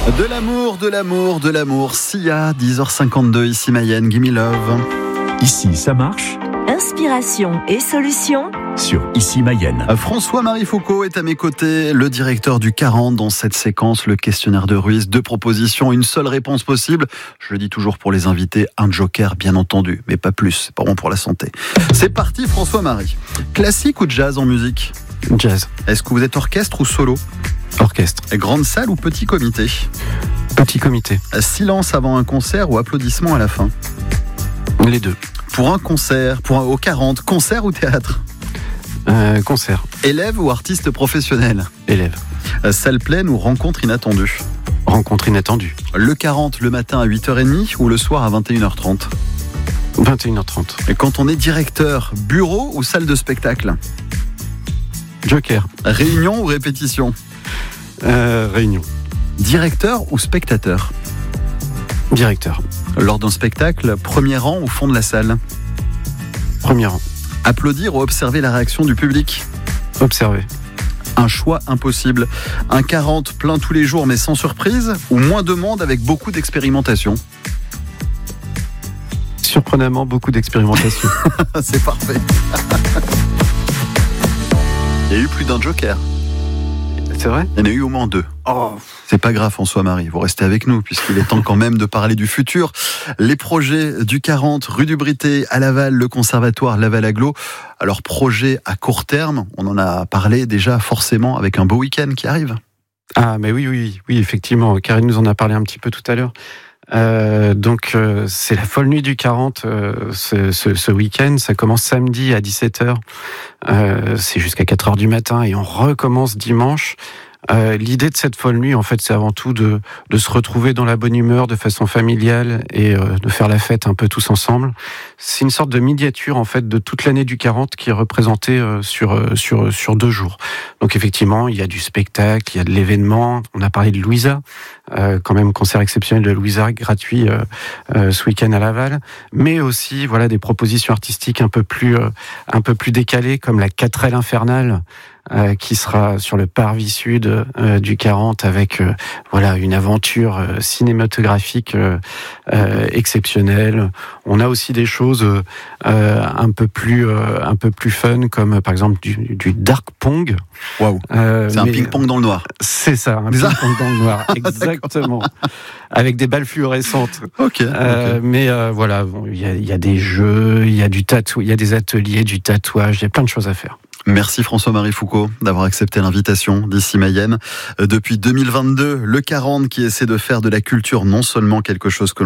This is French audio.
De l'amour, de l'amour, de l'amour. Sia, 10h52, ici Mayenne, Gimme Love. Ici, ça marche. Inspiration et solutions Sur Ici Mayenne. François-Marie Foucault est à mes côtés, le directeur du 40 dans cette séquence, le questionnaire de Ruiz. 2 propositions, une seule réponse possible. Je le dis toujours pour les invités, un joker bien entendu, mais pas plus, c'est pas bon pour la santé. C'est parti François-Marie. Classique ou jazz en musique ? Jazz. Est-ce que vous êtes orchestre ou solo ? Orchestre. Grande salle ou petit comité ? Petit comité. Silence avant un concert ou applaudissements à la fin ? Les deux. Pour un concert, au 40, concert ou théâtre ? Concert. Élève ou artiste professionnel ? Élève. Salle pleine ou rencontre inattendue ? Rencontre inattendue. Le 40 le matin à 8h30 ou le soir à 21h30 ? 21h30. Et quand on est directeur, bureau ou salle de spectacle ? Joker. Réunion ou répétition ? Réunion. Directeur ou spectateur ? Directeur. Lors d'un spectacle, premier rang ou fond de la salle ? Premier rang. Applaudir ou observer la réaction du public ? Observer. Un choix impossible. Un 40 plein tous les jours mais sans surprise ou moins de monde avec beaucoup d'expérimentation ? Surprenamment, beaucoup d'expérimentation. C'est parfait. Il y a eu plus d'un joker. C'est vrai ? Il y en a eu au moins 2. Oh. C'est pas grave François-Marie, vous restez avec nous puisqu'il est temps quand même de parler du futur. Les projets du 40, rue du Brité, à Laval, le conservatoire Laval-Aglo. Alors projet à court terme, on en a parlé déjà forcément avec un beau week-end qui arrive. Ah mais oui, effectivement, Karine nous en a parlé un petit peu tout à l'heure. C'est la folle nuit du 40 ce week-end, ça commence samedi à 17h, c'est jusqu'à 4h du matin et on recommence dimanche. L'idée de cette folle nuit, en fait, c'est avant tout de se retrouver dans la bonne humeur de façon familiale et de faire la fête un peu tous ensemble. C'est une sorte de miniature, en fait, de toute l'année du 40 qui est représentée sur 2 jours. Donc, effectivement, il y a du spectacle, il y a de l'événement. On a parlé de Louisa, quand même concert exceptionnel de Louisa, gratuit ce week-end à Laval. Mais aussi, voilà, des propositions artistiques un peu plus décalées, comme la 4L infernale, qui sera sur le parvis sud du 40 avec une aventure cinématographique exceptionnelle. On a aussi des choses un peu plus fun comme par exemple du dark pong. Waouh. C'est un ping-pong dans le noir. C'est ça, un ping-pong dans le noir, exactement. Avec des balles fluorescentes. OK. Mais il y a des jeux, il y a il y a des ateliers, du tatouage, il y a plein de choses à faire. Merci François-Marie Foucault d'avoir accepté l'invitation d'Ici Mayenne. Depuis 2022, le 40 qui essaie de faire de la culture non seulement quelque chose que